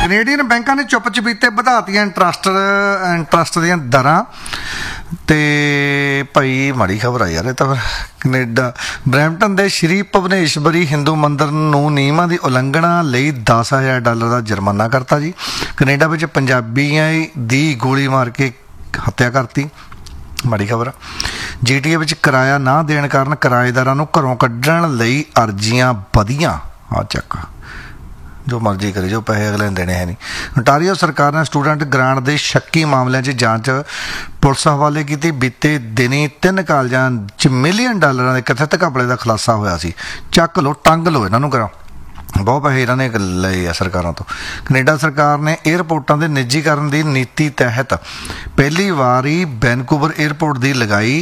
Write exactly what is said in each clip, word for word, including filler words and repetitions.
Canadian ਬੈਂਕਾਂ ਨੇ ਚੁੱਪ ਚਪੀਤੇ ਵਧਾਤੀਆਂ ਇੰਟਰਸਟ ਇੰਟਰਸਟ ਦੀਆਂ ਦਰਾਂ ਤੇ ਭਾਈ ਮਾੜੀ ਖਬਰ ਆ ਯਾਰ ਇਹ ਤਾਂ। ਫਿਰ ਕੈਨੇਡਾ ਬਰੈਂਪਟਨ ਦੇ ਸ਼੍ਰੀ ਭੁਵਨੇਸ਼ਵਰੀ ਹਿੰਦੂ ਮੰਦਰ ਨੂੰ ਨਿਯਮਾਂ ਦੀ ਉਲੰਘਣਾ ਲਈ ਦਸ ਹਜ਼ਾਰ ਡਾਲਰ ਦਾ ਜੁਰਮਾਨਾ ਕਰਤਾ ਜੀ। ਕੈਨੇਡਾ ਵਿੱਚ ਪੰਜਾਬੀਆਂ ਦੀ ਗੋਲੀ ਮਾਰ ਕੇ ਹੱਤਿਆ ਕਰਤੀ, ਮਾੜੀ ਖਬਰ। ਜੀ ਟੀ ਏ ਵਿੱਚ ਕਿਰਾਇਆ ਨਾ ਦੇਣ ਕਾਰਨ ਕਿਰਾਏਦਾਰਾਂ ਨੂੰ ਘਰੋਂ ਕੱਢਣ ਲਈ ਅਰਜ਼ੀਆਂ ਵਧੀਆਂ। ਆ ਚੱਕ ਜੋ ਮਰਜ਼ੀ ਕਰੇ, ਜੋ ਪੈਸੇ ਅਗਲੇ ਨੇ ਦੇਣੇ ਹੈ ਨਹੀਂ। ontario ਸਰਕਾਰ ਨੇ ਸਟੂਡੈਂਟ ਗ੍ਰਾਂਟ ਦੇ ਸ਼ੱਕੀ ਮਾਮਲਿਆਂ 'ਚ ਜਾਂਚ ਪੁਲਿਸ ਹਵਾਲੇ ਕੀਤੀ। ਬੀਤੇ ਦਿਨੀ ਤਿੰਨ ਕਾਲਜਾਂ 'ਚ ਮਿਲੀਅਨ ਡਾਲਰਾਂ ਦੇ ਕਥਿਤ ਘਪਲੇ ਦਾ ਖੁਲਾਸਾ ਹੋਇਆ ਸੀ। ਚੱਕ ਲਓ, ਟੰਗ ਲਓ ਇਹਨਾਂ ਨੂੰ, ਕਰਾਂ ਬਹੁਤ ਪੈਸੇ ਇਹਨਾਂ ਨੇ ਲਏ ਆ ਸਰਕਾਰਾਂ ਤੋਂ। ਕੈਨੇਡਾ ਸਰਕਾਰ ਨੇ ਏਅਰਪੋਰਟਾਂ ਦੇ ਨਿੱਜੀਕਰਨ ਦੀ ਨੀਤੀ ਤਹਿਤ ਪਹਿਲੀ ਵਾਰੀ ਵੈਨਕੂਵਰ ਏਅਰਪੋਰਟ ਦੀ ਲਗਾਈ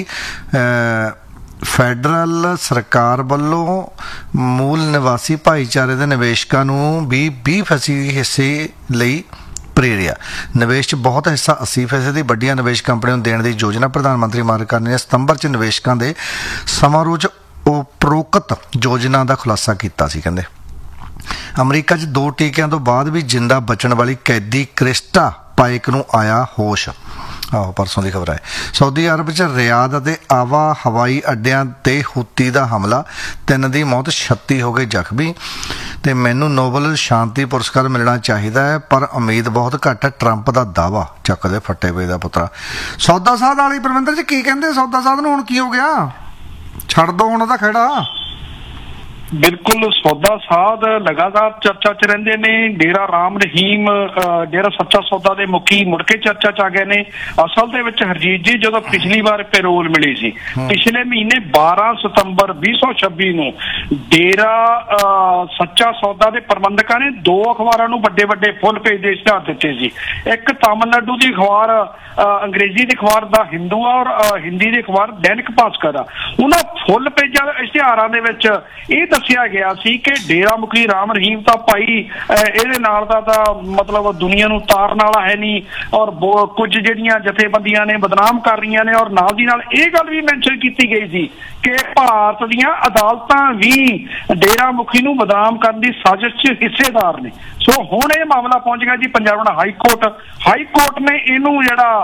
ਫੈਡਰਲ ਸਰਕਾਰ ਵੱਲੋਂ ਮੂਲ ਨਿਵਾਸੀ ਭਾਈਚਾਰੇ ਦੇ ਨਿਵੇਸ਼ਕਾਂ ਨੂੰ ਵੀ ਵੀਹ ਫੀਸਦੀ ਹਿੱਸੇ ਲਈ ਪ੍ਰੇਰਿਆ। ਨਿਵੇਸ਼ 'ਚ ਬਹੁਤ ਹਿੱਸਾ ਅੱਸੀ ਫੀਸਦੀ ਵੱਡੀਆਂ ਨਿਵੇਸ਼ ਕੰਪਨੀਆਂ ਨੂੰ ਦੇਣ ਦੀ ਯੋਜਨਾ ਪ੍ਰਧਾਨ ਮੰਤਰੀ ਮਾਰਕ ਕਾਰਨੀ ਨੇ ਸਤੰਬਰ 'ਚ ਨਿਵੇਸ਼ਕਾਂ ਦੇ ਸਮਾਰੋਹ 'ਚ ਉਪਰੋਕਤ ਯੋਜਨਾ ਦਾ ਖੁਲਾਸਾ ਕੀਤਾ ਸੀ। ਕਹਿੰਦੇ ਅਮਰੀਕਾ 'ਚ ਦੋ ਟੀਕਿਆਂ ਤੋਂ ਬਾਅਦ ਵੀ ਜਿੰਦਾ ਬਚਣ ਵਾਲੀ ਕੈਦੀ ਕ੍ਰਿਸਟਾ ਪਾਇਕ ਨੂੰ ਆਇਆ ਹੋਸ਼। ਆਹੋ ਪਰਸੋਂ ਦੀ ਖਬਰ ਹੈ। ਸਾਊਦੀ ਅਰਬ 'ਚ ਰਿਆਦ ਅਤੇ ਆਵਾ ਹਵਾਈ ਅੱਡਿਆਂ 'ਤੇ ਹੂਤੀ ਦਾ ਹਮਲਾ, ਤਿੰਨ ਦੀ ਮੌਤ, ਛੱਤੀ ਹੋ ਗਏ ਜ਼ਖਮੀ। ਅਤੇ ਮੈਨੂੰ ਨੋਬਲ ਸ਼ਾਂਤੀ ਪੁਰਸਕਾਰ ਮਿਲਣਾ ਚਾਹੀਦਾ ਹੈ ਪਰ ਉਮੀਦ ਬਹੁਤ ਘੱਟ ਹੈ, ਟਰੰਪ ਦਾ ਦਾਅਵਾ। ਚੱਕ ਦੇ ਫੱਟੇ ਪਏ ਦਾ ਪੁੱਤਰਾ। ਸੌਦਾ ਸਾਧ ਵਾਲੀ ਪਰਵਿੰਦਰ ਜੀ ਕੀ ਕਹਿੰਦੇ ਸੌਦਾ ਸਾਧ ਨੂੰ? ਹੁਣ ਕੀ ਹੋ ਗਿਆ? ਛੱਡ ਦੋ ਹੁਣ ਉਹਦਾ ਖਹਿੜਾ। ਬਿਲਕੁਲ, ਸੌਦਾ ਸਾਧ ਲਗਾਤਾਰ ਚਰਚਾ 'ਚ ਰਹਿੰਦੇ ਨੇ। ਡੇਰਾ ਰਾਮ ਰਹੀਮ, ਡੇਰਾ ਸੱਚਾ ਸੌਦਾ ਦੇ ਮੁਖੀ ਮੁੜ ਕੇ ਚਰਚਾ 'ਚ ਆ ਗਏ ਨੇ। ਅਸਲ ਦੇ ਵਿੱਚ ਹਰਜੀਤ ਜੀ, ਜਦੋਂ ਪਿਛਲੀ ਵਾਰ ਪੈਰੋਲ ਮਿਲੀ ਸੀ ਪਿਛਲੇ ਮਹੀਨੇ ਬਾਰਾਂ ਸਤੰਬਰ ਵੀਹ ਸੌ ਛੱਬੀ ਨੂੰ, ਡੇਰਾ ਸੱਚਾ ਸੌਦਾ ਦੇ ਪ੍ਰਬੰਧਕਾਂ ਨੇ ਦੋ ਅਖਬਾਰਾਂ ਨੂੰ ਵੱਡੇ ਵੱਡੇ ਫੁੱਲ ਪੇਜ ਦੇ ਇਸ਼ਤਿਹਾਰ ਦਿੱਤੇ ਸੀ। ਇੱਕ ਤਾਮਿਲਨਾਡੂ ਦੀ ਅਖਬਾਰ ਅੰਗਰੇਜ਼ੀ ਦੀ ਅਖਬਾਰ ਦਾ ਹਿੰਦੂ ਆ ਔਰ ਹਿੰਦੀ ਦੀ ਅਖਬਾਰ ਦੈਨਿਕ ਭਾਸਕਰ ਆ। ਉਹਨਾਂ ਫੁੱਲ ਪੇਜਾਂ ਇਸ਼ਤਿਹਾਰਾਂ ਦੇ ਵਿੱਚ ਇਹ ਦੱਸਿਆ ਗਿਆ ਸੀ ਕਿ ਡੇਰਾ ਮੁਖੀ ਰਾਮ ਰਹੀਮ ਤਾਂ ਭਾਈ ਇਹਦੇ ਨਾਲ ਦਾ ਤਾਂ ਮਤਲਬ ਦੁਨੀਆ ਨੂੰ ਤਾਰਨ ਵਾਲਾ ਹੈ ਨਹੀਂ, ਔਰ ਕੁਝ ਜਿਹੜੀਆਂ ਜਥੇਬੰਦੀਆਂ ਨੇ ਬਦਨਾਮ ਕਰ ਰਹੀਆਂ ਨੇ। ਔਰ ਨਾਲ ਦੀ ਨਾਲ ਇਹ ਗੱਲ ਵੀ ਮੈਂਸ਼ਨ ਕੀਤੀ ਗਈ ਸੀ ਕਿ ਭਾਰਤ ਦੀਆਂ ਅਦਾਲਤਾਂ ਵੀ ਡੇਰਾ ਮੁਖੀ ਨੂੰ ਬਦਨਾਮ ਕਰਨ ਦੀ ਸਾਜ਼ਿਸ਼ 'ਚ ਹਿੱਸੇਦਾਰ ਨੇ। ਸੋ ਹੁਣ ਇਹ ਮਾਮਲਾ ਪਹੁੰਚ ਗਿਆ ਜੀ Punjab high court. High court ਨੇ ਇਹਨੂੰ ਜਿਹੜਾ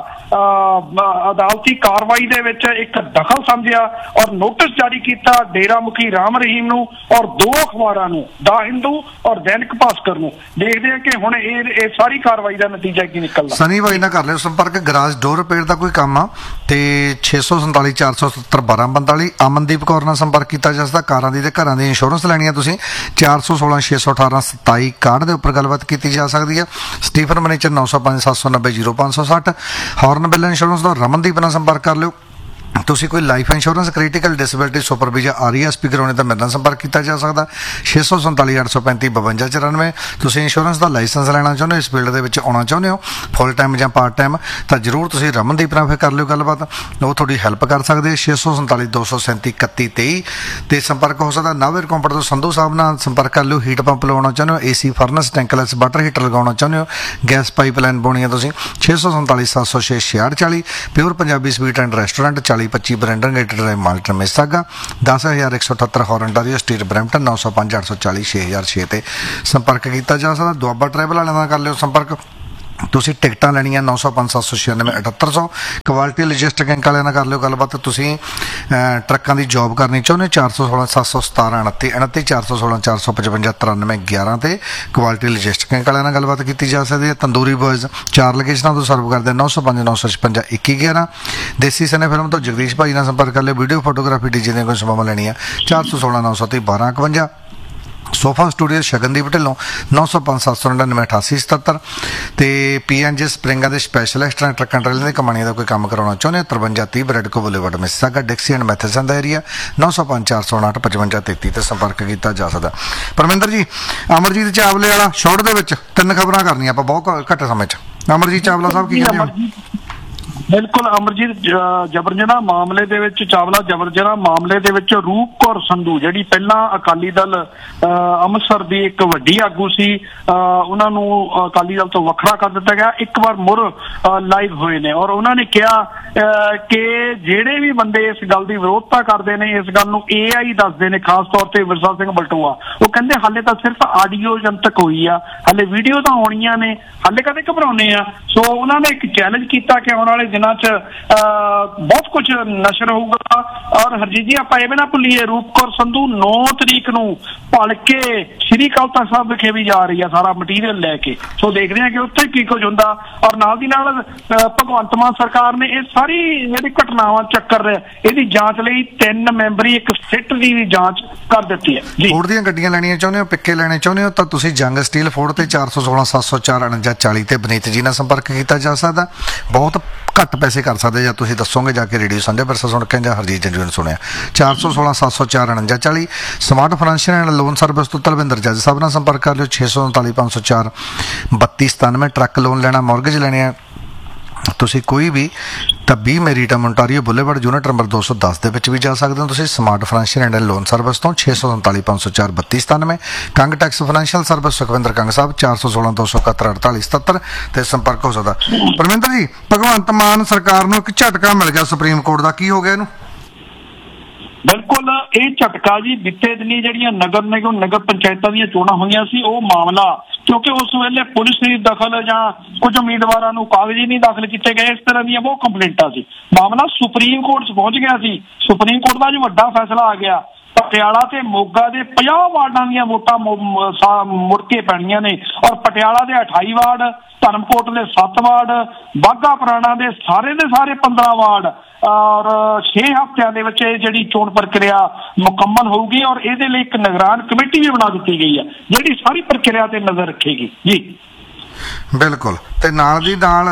ਅਦਾਲਤੀ ਕਾਰਵਾਈ ਦੇ ਵਿੱਚ ਇੱਕ ਦਖਲ ਸਮਝਿਆ ਔਰ ਨੋਟਿਸ ਜਾਰੀ ਕੀਤਾ ਡੇਰਾ ਮੁਖੀ ਰਾਮ ਰਹੀਮ ਨੂੰ ਔਰ ਦੋ ਅਖਬਾਰਾਂ ਨੂੰ, ਦਾ ਹਿੰਦੂ ਔਰ ਦੈਨਿਕ ਭਾਸਕਰ ਨੂੰ। ਦੇਖਦੇ ਆ ਕਿ ਹੁਣ ਇਹ ਇਹ ਸਾਰੀ ਕਾਰਵਾਈ ਦਾ ਨਤੀਜਾ ਕੀ ਨਿਕਲਦਾ। ਸਨੀ ਬਾਈ ਨਾਲ ਕਰ ਲਿਓ ਸੰਪਰਕ। ਗਰਾਜ ਡੋਰ ਰਿਪੇਅਰ ਦਾ ਕੋਈ ਕੰਮ ਆ ਤੇ ਛੇ ਸੌ ਸੰਤਾਲੀ ਚਾਰ ਸੌ ਸੱਤਰ ਬਾਰਾਂ ਪੰਤਾਲੀ। ਅਮਨਦੀਪ ਕੌਰ ਨਾਲ ਸੰਪਰਕ ਕੀਤਾ ਜਾ ਸਕਦਾ। ਕਾਰਾਂ ਦੀ ਤੇ ਘਰਾਂ ਦੀ ਇੰਸ਼ੋਰੈਂਸ ਲੈਣੀ ਆ ਤੁਸੀਂ, ਚਾਰ ਸੌ ਸੋਲਾਂ ਛੇ ਸੌ ਅਠਾਰਾਂ ਸਤਾਈ ਇਕਾਹਠ ਦੇ ਉੱਪਰ ਗੱਲਬਾਤ ਕੀਤੀ ਜਾ ਸਕਦੀ ਹੈ। ਸਟੀਫਨ ਮਨੇਚਰ ਨੌ ਸੌ ਪੰਜ ਸੱਤ ਸੌ ਨੱਬੇ ਜ਼ੀਰੋ ਪੰਜ ਸੌ ਸੱਠ। ਹੌਰਨ ਇੰਸ਼ੋਰੈਂਸ ਦਾ ਰਮਨਦੀਪ ਨਾਲ ਸੰਪਰਕ ਕਰ ਲਿਓ। ਤੁਸੀਂ ਕੋਈ life insurance, critical disability, super visa, R E S P ਕਰਾਉਣੇ ਤਾਂ ਮੇਰੇ ਨਾਲ ਸੰਪਰਕ ਕੀਤਾ ਜਾ ਸਕਦਾ। ਛੇ ਸੌ ਸੰਤਾਲੀ ਅੱਠ ਸੌ ਪੈਂਤੀ ਬਵੰਜਾ ਚੁਰਾਨਵੇਂ। ਤੁਸੀਂ ਇੰਸ਼ੋਰੈਂਸ ਦਾ ਲਾਇਸੈਂਸ ਲੈਣਾ ਚਾਹੁੰਦੇ ਹੋ, ਇਸ ਫੀਲਡ ਦੇ ਵਿੱਚ ਆਉਣਾ ਚਾਹੁੰਦੇ ਹੋ ਫੁੱਲ ਟਾਈਮ ਜਾਂ ਪਾਰਟ ਟਾਈਮ, ਤਾਂ ਜ਼ਰੂਰ ਤੁਸੀਂ ਰਮਨਦੀਪ ਨਾਲ ਫਿਰ ਕਰ ਲਿਓ ਗੱਲਬਾਤ, ਉਹ ਤੁਹਾਡੀ ਹੈਲਪ ਕਰ ਸਕਦੇ। ਛੇ ਸੌ ਸੰਤਾਲੀ ਦੋ ਸੌ ਸੈਂਤੀ ਇਕੱਤੀ ਤੇਈ 'ਤੇ ਸੰਪਰਕ ਹੋ ਸਕਦਾ। ਨਾਵੇਰ ਕੰਪਨੀ ਤੋਂ ਸੰਧੂ ਸਾਹਿਬ ਨਾਲ ਸੰਪਰਕ ਕਰ ਲਿਓ। ਹੀਟ ਪੰਪ ਲਗਾਉਣਾ ਚਾਹੁੰਦੇ ਹੋ, ਏ ਸੀ ਫਰਨਸ, ਟੈਂਕਲੈਸ ਵਾਟਰ ਹੀਟਰ ਲਗਾਉਣਾ ਚਾਹੁੰਦੇ ਹੋ, ਗੈਸ ਪਾਈਪ ਲਾਈਨ ਪਾਉਣੀ ਹੈ ਤੁਸੀਂ, ਛੇ ਸੌ ਸੰਤਾਲੀ ਸੱਤ ਸੌ ਛੇ ਛਿਆਹਠ ਚਾਲੀ। Pure Punjabi sweet and restaurant ਚਾਲੀ ਪੱਚੀ ਬਰੈਂਡਨ ਡਰਾਈਵ ਮਾਲਟਨ ਮਿਸਾਗਾ। ਦਸ ਹਜ਼ਾਰ ਇੱਕ ਸੌ ਅਠੱਤਰ ਹੌਰਨਟਾਰੀਓ ਸਟਰੀਟ ਬਰੈਂਪਟਨ। ਨੌ ਸੌ ਪੰਜ ਅੱਠ ਸੌ ਚਾਲੀ ਛੇ ਹਜ਼ਾਰ ਛੇ 'ਤੇ ਸੰਪਰਕ ਕੀਤਾ ਜਾ ਸਕਦਾ। ਦੁਆਬਾ ਟਰੈਵਲ ਵਾਲਿਆਂ ਨਾਲ ਕਰ ਲਿਓ ਸੰਪਰਕ। ਤੁਸੀਂ ਟਿਕਟਾਂ ਲੈਣੀਆਂ ਨੌ ਸੌ ਪੰਜ ਸੱਤ ਸੌ ਛਿਆਨਵੇਂ ਅਠੱਤਰ ਸੌ। ਕੁਆਲਿਟੀ ਲੋਜਿਸਟਿਕ ਇੰਕ ਵਾਲਿਆਂ ਨਾਲ ਕਰ ਲਿਓ ਗੱਲਬਾਤ। ਤੁਸੀਂ ਟਰੱਕਾਂ ਦੀ ਜੋਬ ਕਰਨੀ ਚਾਹੁੰਦੇ, ਚਾਰ ਸੌ ਸੋਲਾਂ ਸੱਤ ਸੌ ਸਤਾਰਾਂ ਉਨੱਤੀ ਉਨੱਤੀ, ਚਾਰ ਸੌ ਸੋਲਾਂ ਚਾਰ ਸੌ ਪਚਵੰਜਾ ਤਰਾਨਵੇਂ ਗਿਆਰਾਂ 'ਤੇ ਕੁਆਲਿਟੀ ਲੋਜਿਸਟਿਕ ਇੰਕ ਵਾਲਿਆਂ ਨਾਲ ਗੱਲਬਾਤ ਕੀਤੀ ਜਾ ਸਕਦੀ ਹੈ। ਤੰਦੂਰੀ ਬੋਇਜ਼ ਚਾਰ ਲੋਕੇਸ਼ਨਾਂ ਤੋਂ ਸਰਵ ਕਰਦੇ, ਨੌ ਸੌ ਪੰਜ ਨੌ ਸੌ ਛਪੰਜਾ ਇੱਕੀ ਗਿਆਰਾਂ। ਦੇਸੀ ਸਨੇ ਫਿਲਮ ਤੋਂ ਜਗਦੀਸ਼ ਭਾਈ ਨਾਲ ਸੰਪਰਕ ਕਰ ਲਿਓ। ਵੀਡੀਓ ਫੋਟੋਗ੍ਰਾਫੀ ਡੀ ਜੇ ਦੀਆਂ ਕੋਈ ਸੇਵਾਵਾਂ ਲੈਣੀਆਂ, ਚਾਰ ਸੌ ਸੋਲਾਂ ਨੌ ਸੌ ਤੀਹ ਬਾਰਾਂ ਇਕਵੰਜਾ। ਸੋਫਾ ਸਟੂਡੀਓ ਸ਼ਗਨਦੀਪ ਢਿੱਲੋਂ ਨੌ ਸੌ ਪੰਜ ਸੱਤ ਸੌ ਨੜਿਨਵੇਂ ਅਠਾਸੀ ਸਤੱਤਰ। ਅਤੇ ਪੀ ਐਨ ਜੇ ਸਪਰਿੰਗਾਂ ਦੇ ਸਪੈਸ਼ਲਿਸਟ ਨੇ ਟਰੱਕਾਂ ਟਰੇਲਾਂ ਦੀ ਕਮਾਣੀਆਂ ਦਾ ਕੋਈ ਕੰਮ ਕਰਾਉਣਾ ਚਾਹੁੰਦੇ ਹੋ, ਤਰਵੰਜਾ ਤੀਹ ਬਰੈਡਕੋ boulevard Mississauga, ਡਿਕਸੀ and Matheson the area. ਨੌ ਸੌ ਪੰਜ ਚਾਰ ਸੌ ਉਣਾਹਠ ਪਚਵੰਜਾ ਤੇਤੀ 'ਤੇ ਸੰਪਰਕ ਕੀਤਾ ਜਾ ਸਕਦਾ। ਪਰਮਿੰਦਰ ਜੀ, ਅਮਰਜੀਤ ਚਾਵਲੇ ਵਾਲਾ ਸ਼ੋਰਟ ਦੇ ਵਿੱਚ ਤਿੰਨ ਖਬਰਾਂ ਕਰਨੀਆਂ ਆਪਾਂ ਬਹੁਤ ਘੱਟ ਸਮੇਂ 'ਚ। ਅਮਰਜੀਤ ਚਾਵਲਾ ਸਾਹਿਬ ਕੀ ਕਹਿੰਦੇ ਹੋ? ਬਿਲਕੁਲ ਅਮਰਜੀਤ, ਜ- ਜਬਰ ਜਨਾਹ ਮਾਮਲੇ ਦੇ ਵਿੱਚ, ਚਾਵਲਾ ਜਬਰ ਜਨਾਹ ਮਾਮਲੇ ਦੇ ਵਿੱਚ ਰੂਪ ਕੌਰ ਸੰਧੂ ਜਿਹੜੀ ਪਹਿਲਾਂ ਅਕਾਲੀ ਦਲ ਅਹ, ਅੰਮ੍ਰਿਤਸਰ ਦੀ ਇੱਕ ਵੱਡੀ ਆਗੂ ਸੀ, ਅਹ, ਉਹਨਾਂ ਨੂੰ ਅਕਾਲੀ ਦਲ ਤੋਂ ਵੱਖਰਾ ਕਰ ਦਿੱਤਾ ਗਿਆ। ਇੱਕ ਵਾਰ ਮੁਰ ਲਾਈਵ ਹੋਏ ਨੇ ਔਰ ਉਹਨਾਂ ਨੇ ਕਿਹਾ ਅਹ, ਕਿ ਜਿਹੜੇ ਵੀ ਬੰਦੇ ਇਸ ਗੱਲ ਦੀ ਵਿਰੋਧਤਾ ਕਰਦੇ ਨੇ, ਇਸ ਗੱਲ ਨੂੰ ਏ ਆਈ ਦੱਸਦੇ ਨੇ, ਖਾਸ ਤੌਰ ਤੇ ਵਿਰਸਾ ਸਿੰਘ ਬਲਟੋਆ, ਉਹ ਕਹਿੰਦੇ ਹਾਲੇ ਤਾਂ ਸਿਰਫ ਆਡੀਓ ਜਨਤਕ ਹੋਈ ਆ, ਹਾਲੇ ਵੀਡੀਓ ਤਾਂ ਆਉਣੀਆਂ ਨੇ, ਹਾਲੇ ਕਦੇ ਘਬਰਾਉਣੇ ਆ। ਸੋ ਉਹਨਾਂ ਨੇ ਇੱਕ ਚੈਲੰਜ ਕੀਤਾ ਕਿ ਆਉਣ ਵਾਲੇ ਦਿਨਾਂ 'ਚ ਅਹ, ਬਹੁਤ ਕੁਝ ਨਸ਼ਰ ਹੋਊਗਾ। ਔਰ ਹਰਜੀਤ ਜੀ, ਆਪਾਂ ਇਹ ਵੀ ਨਾ ਭੁੱਲੀਏ, ਰੂਪ ਕੌਰ ਸੰਧੂ ਨੌ ਤਰੀਕ ਨੂੰ ਭਲਕੇ ਸ਼੍ਰੀ ਅਕਾਲ ਤਖ਼ਤ ਸਾਹਿਬ ਵਿਖੇ ਵੀ ਜਾ ਰਹੀ ਆ ਸਾਰਾ ਮਟੀਰੀਅਲ ਲੈ ਕੇ। ਸੋ ਦੇਖਦੇ ਹਾਂ ਕਿ ਉੱਥੇ ਕੀ ਕੁਝ ਹੁੰਦਾ। ਔਰ ਨਾਲ ਦੀ ਨਾਲ ਅਹ, ਭਗਵੰਤ ਮਾਨ ਸਰਕਾਰ ਨੇ ਇਹ ਸਾਰੀ ਜਿਹੜੀ ਘਟਨਾਵਾਂ ਚੱਕਰ ਇਹਦੀ ਜਾਂਚ ਲਈ ਤਿੰਨ ਮੈਂਬਰੀ ਇੱਕ ਸਿੱਟ ਦੀ ਵੀ ਜਾਂਚ ਕਰ ਦਿੱਤੀ ਹੈ ਜੀ। ਫੋਰਡ ਦੀਆਂ ਗੱਡੀਆਂ ਲੈਣੀਆਂ ਚਾਹੁੰਦੇ ਹੋ, ਪਿੱਕੇ ਲੈਣੇ ਚਾਹੁੰਦੇ ਹੋ ਤਾਂ ਤੁਸੀਂ ਜੰਗ ਸਟੀਲ ਫੋਰਡ ਤੇ ਚਾਰ ਸੌ ਸੋਲਾਂ ਸੱਤ ਸੌ ਚਾਰ ਉਣੰਜਾ ਚਾਲੀ ਤੇ ਬਨੀਤ ਜੀ ਨਾਲ ਸੰਪਰਕ ਕੀਤਾ ਜਾ ਸਕਦਾ। ਬਹੁਤ ਘੱਟ ਪੈਸੇ ਕਰ ਸਕਦੇ ਜਾਂ ਤੁਸੀਂ ਦੱਸੋਗੇ ਜਾ ਕੇ ਰੇਡੀਓ ਸਾਂਝਾ ਵਿਰਸਾ ਸੁਣ ਕੇ ਜਾਂ ਹਰਜੀਤ ਜੰਜੂ ਨੇ ਸੁਣਿਆ। ਚਾਰ ਸੌ ਸੋਲਾਂ ਸੱਤ ਸੌ ਚਾਰ ਉਣੰਜਾ ਚਾਲੀ। Smart financial and loan service ਤੋਂ ਤਲਵਿੰਦਰ ਜੱਜ ਸਾਹਿਬ ਨਾਲ ਸੰਪਰਕ ਕਰ ਲਿਓ। ਛੇ ਸੌ ਉਨਤਾਲੀ ਪੰਜ ਸੌ ਚਾਰ ਬੱਤੀ ਸਤਾਨਵੇਂ। ਟਰੱਕ ਲੋਨ ਲੈਣਾ, ਮੌਰਗੇਜ ਲੈਣੇ ਆ ਤੁਸੀਂ ਕੋਈ ਵੀ ਤਾਂ ਵੀਹ ਮੈਰੀਟਮ ontario ਬੁਲੇਵਾਰਡ ਯੂਨਿਟ ਨੰਬਰ ਦੋ ਸੌ ਦਸ ਦੇ ਵਿੱਚ ਵੀ ਜਾ ਸਕਦੇ ਹੋ ਤੁਸੀਂ smart financial and loan service ਤੋਂ। ਛੇ ਸੌ ਉਨਤਾਲੀ ਪੰਜ ਸੌ ਚਾਰ ਬੱਤੀ ਸਤਾਨਵੇਂ। Kang tax financial service Sukhwinder Kang ਸਾਹਿਬ ਚਾਰ ਸੌ ਸੋਲਾਂ ਦੋ ਸੌ ਇਕਹੱਤਰ ਅੜਤਾਲੀ ਸਤੱਤਰ ਤੇ ਸੰਪਰਕ ਹੋ ਸਕਦਾ। ਪਰਮਿੰਦਰ ਜੀ, ਭਗਵੰਤ ਮਾਨ ਸਰਕਾਰ ਨੂੰ ਇੱਕ ਝਟਕਾ ਮਿਲ ਗਿਆ ਸੁਪਰੀਮ ਕੋਰਟ ਦਾ, ਕੀ ਹੋ ਗਿਆ ਇਹਨੂੰ? ਬਿਲਕੁਲ, ਇਹ ਝਟਕਾ ਜੀ ਬੀਤੇ ਦਿਨੀ ਜਿਹੜੀਆਂ ਨਗਰ ਨਿਗਮ ਨਗਰ ਪੰਚਾਇਤਾਂ ਦੀਆਂ ਚੋਣਾਂ ਹੋਈਆਂ ਸੀ, ਉਹ ਮਾਮਲਾ, ਕਿਉਂਕਿ ਉਸ ਵੇਲੇ ਪੁਲਿਸ ਦੀ ਦਖਲ ਜਾਂ ਕੁਝ ਉਮੀਦਵਾਰਾਂ ਨੂੰ ਕਾਗਜ਼ੀ ਨਹੀਂ ਦਾਖਲ ਕੀਤੇ ਗਏ, ਇਸ ਤਰ੍ਹਾਂ ਦੀਆਂ ਬਹੁਤ ਕੰਪਲੇਂਟਾਂ ਸੀ। ਮਾਮਲਾ ਸੁਪਰੀਮ ਕੋਰਟ 'ਚ ਪਹੁੰਚ ਗਿਆ ਸੀ। ਸੁਪਰੀਮ ਕੋਰਟ ਦਾ ਜੋ ਵੱਡਾ ਫੈਸਲਾ ਆ ਗਿਆ, ਪਟਿਆਲਾ ਤੇ ਮੋਗਾ ਦੇ ਪੰਜਾਹ ਵਾਰਡਾਂ ਦੀਆਂ ਵੋਟਾਂ ਮੁੜ ਕੇ ਪੈਣੀਆਂ ਨੇ ਔਰ ਪਟਿਆਲਾ ਦੇ ਅਠਾਈ ਵਾਰਡ, ਧਰਮਕੋਟ ਦੇ ਸੱਤ ਵਾਰਡ, ਬਾਘਾ ਪੁਰਾਣਾ ਦੇ ਸਾਰੇ ਦੇ ਸਾਰੇ ਪੰਦਰਾਂ ਵਾਰਡ ਔਰ ਛੇ ਹਫ਼ਤਿਆਂ ਦੇ ਵਿੱਚ ਇਹ ਜਿਹੜੀ ਚੋਣ ਪ੍ਰਕਿਰਿਆ ਮੁਕੰਮਲ ਹੋਊਗੀ ਔਰ ਇਹਦੇ ਲਈ ਇੱਕ ਨਿਗਰਾਨ ਕਮੇਟੀ ਵੀ ਬਣਾ ਦਿੱਤੀ ਗਈ ਹੈ ਜਿਹੜੀ ਸਾਰੀ ਪ੍ਰਕਿਰਿਆ ਤੇ ਨਜ਼ਰ ਰੱਖੇਗੀ ਜੀ। ਬਿਲਕੁਲ, ਤੇ ਨਾਲ ਦੀ ਨਾਲ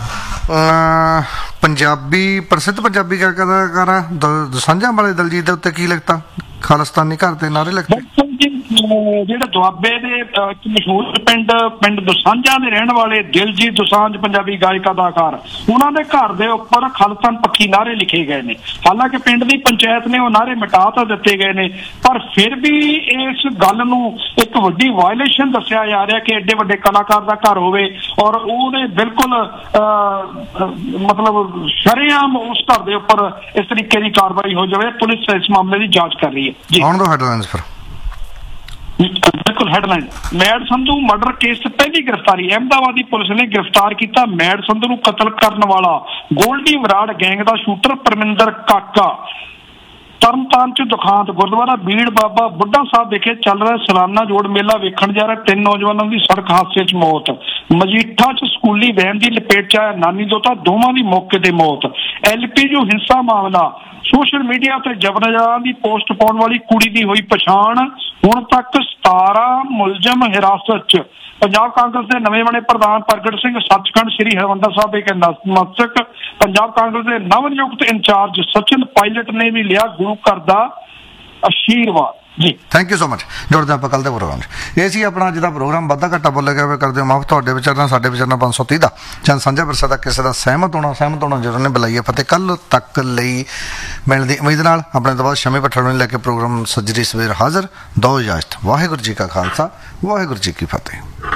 ਪੰਜਾਬੀ ਪ੍ਰਸਿੱਧ ਪੰਜਾਬੀ ਕਲਾਕਾਰ ਦੋਸਾਂਝਾਂ ਵਾਲੇ ਦਲਜੀਤ ਦੇ ਉੱਤੇ ਕੀ ਲਿਖਤਾ? ਖਾਲਿਸਤਾਨੀ ਘਰ ਤੇ ਨਾਰੇ ਲਿਖਤੇ। ਜਿਹੜੇ ਦੁਆਬੇ ਦੇ ਇੱਕ ਮਸ਼ਹੂਰ ਪਿੰਡ ਪਿੰਡ ਦੋਸਾਂਝਾਂ ਦੇ ਰਹਿਣ ਵਾਲੇ ਦਿਲਜੀਤ ਦੋਸਾਂਝ ਪੰਜਾਬੀ ਗਾਇਕ ਅਦਾਕਾਰ, ਉਹਨਾਂ ਦੇ ਘਰ ਦੇ ਉੱਪਰ ਖਾਲਿਸਤਾਨ ਪੱਖੀ ਨਾਰੇ ਲਿਖੇ ਗਏ ਨੇ। ਹਾਲਾਂਕਿ ਪਿੰਡ ਦੀ ਪੰਚਾਇਤ ਨੇ ਉਹ ਨਾਰੇ ਮਿਟਾ ਤਾਂ ਦਿੱਤੇ ਗਏ ਨੇ, ਪਰ ਫਿਰ ਵੀ ਇਸ ਗੱਲ ਨੂੰ ਇੱਕ ਵੱਡੀ ਵਾਇਲੇਸ਼ਨ ਦੱਸਿਆ ਜਾ ਰਿਹਾ ਕਿ ਐਡੇ ਵੱਡੇ ਕਲਾਕਾਰ ਦਾ ਘਰ ਹੋਵੇ ਔਰ ਉਹਦੇ ਬਿਲਕੁਲ ਮਤਲਬ ਸ਼ਰੇਆਮ ਉਸ ਘਰ ਦੇ ਉੱਪਰ ਇਸ ਤਰੀਕੇ ਦੀ ਕਾਰਵਾਈ ਹੋ ਜਾਵੇ। ਪੁਲਿਸ ਇਸ ਮਾਮਲੇ ਦੀ ਜਾਂਚ ਕਰ ਰਹੀ ਹੈ ਜੀ। ਹੁਣ ਦੋ ਹੈਡਲਾਈਨਸ ਫਿਰ ਬਿਲਕੁਲ headline. Made Sandhu murder case 'ਚ ਪਹਿਲੀ ਗ੍ਰਿਫਤਾਰੀ, ਅਹਿਮਦਾਬਾਦ ਦੀ ਪੁਲਿਸ ਨੇ ਗ੍ਰਿਫਤਾਰ ਕੀਤਾ ਮੈਡ ਸੰਧੂ ਨੂੰ ਕਤਲ ਕਰਨ ਵਾਲਾ ਗੋਲਡੀ ਮਰਾੜ ਗੈਂਗ ਦਾ ਸ਼ੂਟਰ ਪਰਮਿੰਦਰ ਕਾਕਾ। ਤਰਨਤਾਰਨ 'ਚ ਦੁਖਾਂਤ, ਗੁਰਦੁਆਰਾ ਬੀੜ ਬਾਬਾ ਬੁੱਢਾ ਸਾਹਿਬ ਵਿਖੇ ਚੱਲ ਰਿਹਾ ਸਾਲਾਨਾ ਜੋੜ ਮੇਲਾ ਵੇਖਣ ਜਾ ਰਹੇ ਤਿੰਨ ਨੌਜਵਾਨਾਂ ਦੀ ਸੜਕ ਹਾਦਸੇ 'ਚ ਮੌਤ। ਮਜੀਠਾ 'ਚ ਸਕੂਲੀ ਵੈਨ ਦੀ ਲਪੇਟ 'ਚ ਆਇਆ ਨਾਨੀ ਦੋਤਾ, ਦੋਵਾਂ ਦੀ ਮੌਕੇ ਤੇ ਮੌਤ। ਐਲਪੀਯੂ ਹਿੰਸਾ ਮਾਮਲਾ, ਸੋਸ਼ਲ ਮੀਡੀਆ ਤੇ ਜਬਰ ਜਨਾਹ ਦੀ ਪੋਸਟ ਪਾਉਣ ਵਾਲੀ ਕੁੜੀ ਦੀ ਹੋਈ ਪਛਾਣ, ਹੁਣ ਤੱਕ ਸਤਾਰਾਂ ਮੁਲਜ਼ਮ ਹਿਰਾਸਤ 'ਚ। ਪੰਜਾਬ ਕਾਂਗਰਸ ਦੇ ਨਵੇਂ ਬਣੇ ਪ੍ਰਧਾਨ ਪ੍ਰਗਟ ਸਿੰਘ ਸੱਚਖੰਡ ਸ੍ਰੀ ਹਰਿਮੰਦਰ ਸਾਹਿਬ ਵਿਖੇ ਨਤਮਸਤਕ। ਪੰਜਾਬ ਕਾਂਗਰਸ ਦੇ ਨਵ ਨਿਯੁਕਤ ਇੰਚਾਰਜ ਸਚਿਨ ਪਾਇਲਟ ਨੇ ਵੀ ਲਿਆ ਗੁਰੂ ਘਰ ਦਾ ਆਸ਼ੀਰਵਾਦ ਜੀ। Thank you so much. ਜੁੜਦੇ ਆਪਾਂ ਕੱਲ੍ਹ ਦੇ ਪ੍ਰੋਗਰਾਮ 'ਚ। ਇਹ ਸੀ ਆਪਣਾ ਅੱਜ ਦਾ ਪ੍ਰੋਗਰਾਮ। ਵਾਧਾ ਘਾਟਾ ਬੋਲਿਆ ਗਿਆ ਹੋਵੇ ਕਰਦੇ ਹੋ ਮਾਫ। ਤੁਹਾਡੇ ਵਿਚਾਰਨਾ ਸਾਡੇ ਵਿਚਾਰਨਾ ਪੰਜ ਸੌ ਤੀਹ ਦਾ ਚੰਦ ਸਾਂਝਾ ਵਿਰਸਾ ਦਾ ਕਿਸੇ ਦਾ ਸਹਿਮਤ ਹੋਣਾ ਸਹਿਮਤ ਹੋਣਾ ਜਦੋਂ ਨੇ ਬੁਲਾਈਏ ਫਤਿਹ। ਕੱਲ੍ਹ ਤੱਕ ਲਈ ਮਿਲਣ ਦੀ ਉਮੀਦ ਨਾਲ ਆਪਣੇ ਤੋਂ ਬਾਅਦ ਸ਼ਮੀ ਪੱਠੜ ਨੂੰ ਲੈ ਕੇ ਪ੍ਰੋਗਰਾਮ ਸੱਜਰੀ ਸਵੇਰ ਹਾਜ਼ਰ। ਦੋ ਇਜਾਜ਼ਤ। ਵਾਹਿਗੁਰੂ ਜੀ ਕਾ ਖਾਲਸਾ, ਵਾਹਿਗੁਰੂ ਜੀ ਕੀ ਫਤਿਹ।